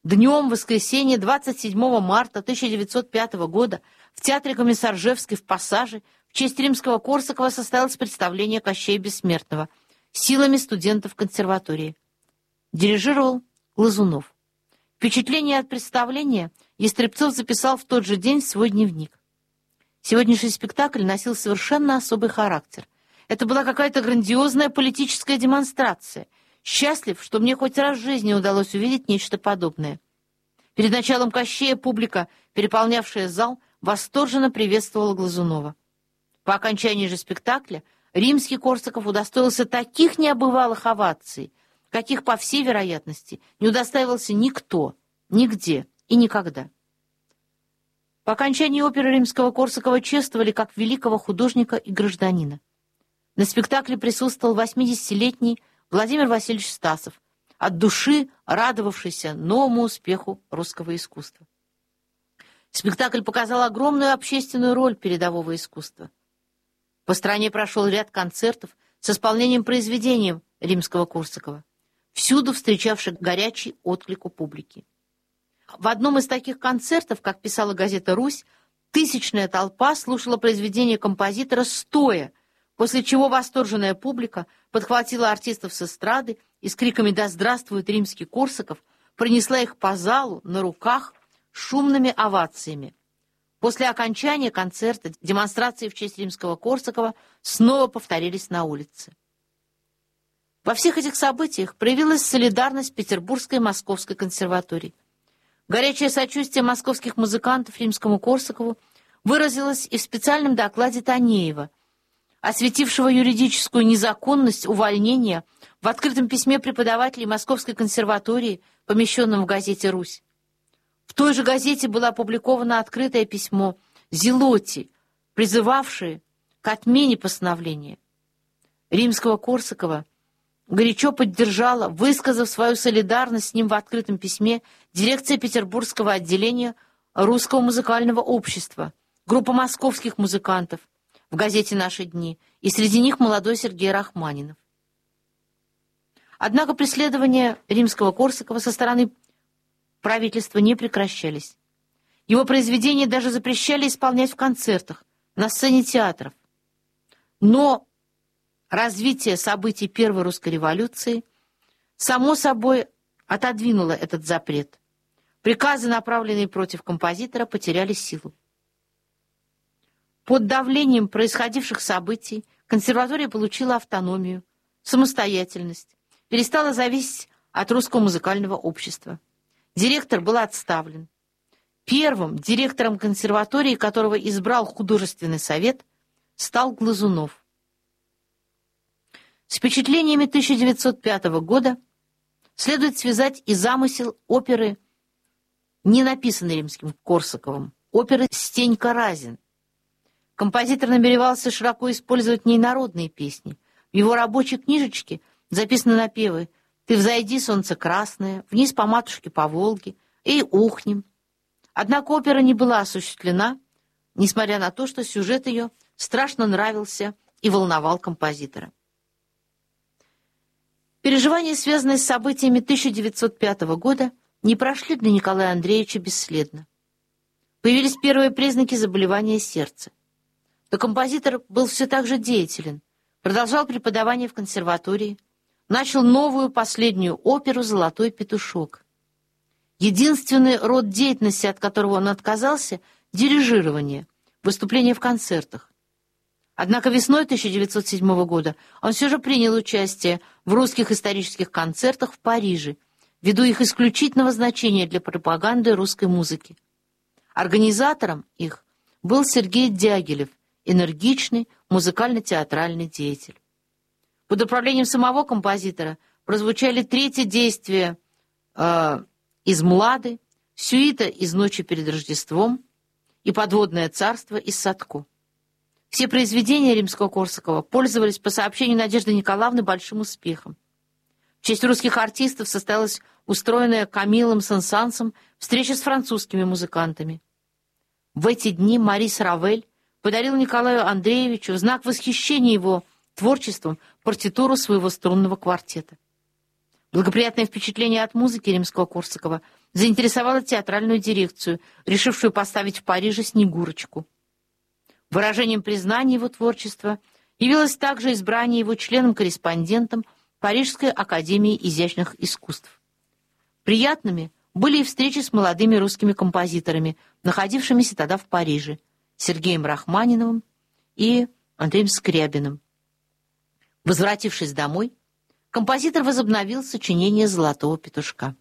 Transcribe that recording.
Днем воскресенья 27 марта 1905 года в театре Комиссаржевской в Пассаже в честь Римского-Корсакова состоялось представление Кощея Бессмертного силами студентов консерватории. Дирижировал Глазунов. Впечатление от представления Ястребцов записал в тот же день в свой дневник. Сегодняшний спектакль носил совершенно особый характер. Это была какая-то грандиозная политическая демонстрация. Счастлив, что мне хоть раз в жизни удалось увидеть нечто подобное. Перед началом Кощея публика, переполнявшая зал, восторженно приветствовала Глазунова. По окончании же спектакля римский Корсаков удостоился таких небывалых оваций, каких, по всей вероятности, не удостаивался никто, нигде и никогда. По окончании оперы римского Корсакова чествовали как великого художника и гражданина. На спектакле присутствовал 80-летний Владимир Васильевич Стасов, от души радовавшийся новому успеху русского искусства. Спектакль показал огромную общественную роль передового искусства. По стране прошел ряд концертов с исполнением произведений римского Корсакова, всюду встречавших горячий отклик у публики. В одном из таких концертов, как писала газета «Русь», тысячная толпа слушала произведение композитора стоя, после чего восторженная публика подхватила артистов с эстрады и с криками «Да здравствует римский Корсаков!» пронесла их по залу на руках шумными овациями. После окончания концерта демонстрации в честь римского Корсакова снова повторились на улице. Во всех этих событиях проявилась солидарность Петербургской и Московской консерваторий. Горячее сочувствие московских музыкантов римскому Корсакову выразилось и в специальном докладе Танеева, осветившего юридическую незаконность увольнения в открытом письме преподавателей Московской консерватории, помещенном в газете «Русь». В той же газете было опубликовано открытое письмо Зелотти, призывавшее к отмене постановления. Римского Корсакова горячо поддержала, высказав свою солидарность с ним в открытом письме, дирекция Петербургского отделения Русского музыкального общества, группа московских музыкантов в газете «Наши дни», и среди них молодой Сергей Рахманинов. Однако преследования римского Корсакова со стороны правительства не прекращались. Его произведения даже запрещали исполнять в концертах, на сцене театров. Но развитие событий Первой русской революции само собой отодвинуло этот запрет. Приказы, направленные против композитора, потеряли силу. Под давлением происходивших событий консерватория получила автономию, самостоятельность, перестала зависеть от Русского музыкального общества. Директор был отставлен. Первым директором консерватории, которого избрал художественный совет, стал Глазунов. С впечатлениями 1905 года следует связать и замысел оперы, не написанной римским Корсаковым, оперы «Стенька Разин». Композитор намеревался широко использовать в ней народные песни. В его рабочей книжечке записаны напевы «Ты взойди, солнце красное», «Вниз по матушке по Волге» и «Ухнем». Однако опера не была осуществлена, несмотря на то, что сюжет ее страшно нравился и волновал композитора. Переживания, связанные с событиями 1905 года, не прошли для Николая Андреевича бесследно. Появились первые признаки заболевания сердца. Но композитор был все так же деятелен, продолжал преподавание в консерватории, начал новую последнюю оперу «Золотой петушок». Единственный род деятельности, от которого он отказался — дирижирование, выступления в концертах. Однако весной 1907 года он все же принял участие в русских исторических концертах в Париже, ввиду их исключительного значения для пропаганды русской музыки. Организатором их был Сергей Дягилев, энергичный музыкально-театральный деятель. Под управлением самого композитора прозвучали третье действие из «Млады», сюита из «Ночи перед Рождеством» и «Подводное царство» из «Садко». Все произведения римского Корсакова пользовались, по сообщению Надежды Николаевны, большим успехом. В честь русских артистов состоялась устроенная Камилом Сен-Сансом встреча с французскими музыкантами. В эти дни Марис Равель подарил Николаю Андреевичу в знак восхищения его творчеством партитуру своего струнного квартета. Благоприятное впечатление от музыки Римского-Корсакова заинтересовало театральную дирекцию, решившую поставить в Париже «Снегурочку». Выражением признания его творчества явилось также избрание его членом-корреспондентом Парижской академии изящных искусств. Приятными были и встречи с молодыми русскими композиторами, находившимися тогда в Париже, Сергеем Рахманиновым и Андреем Скрябиным. Возвратившись домой, композитор возобновил сочинение «Золотого петушка».